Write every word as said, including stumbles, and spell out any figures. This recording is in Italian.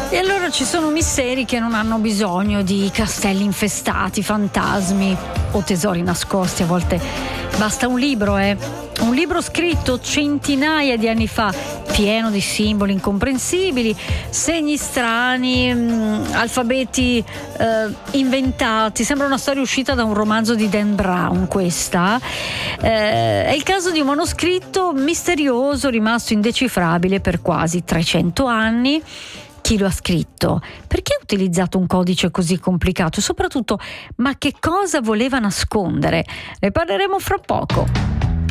E allora ci sono misteri che non hanno bisogno di castelli infestati, fantasmi o tesori nascosti. A volte basta un libro, eh. Un libro scritto centinaia di anni fa, pieno di simboli incomprensibili, segni strani, mh, alfabeti eh, inventati. Sembra una storia uscita da un romanzo di Dan Brown, questa. Eh, è il caso di un manoscritto misterioso rimasto indecifrabile per quasi trecento anni. Chi lo ha scritto? Perché ha utilizzato un codice così complicato? E soprattutto, ma che cosa voleva nascondere? Ne parleremo fra poco.